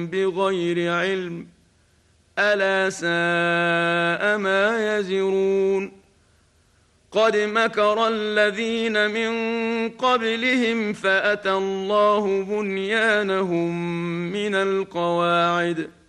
بغير علم ألا ساء ما يزرون قد مكر الذين من قبلهم فأتى الله بنيانهم من القواعد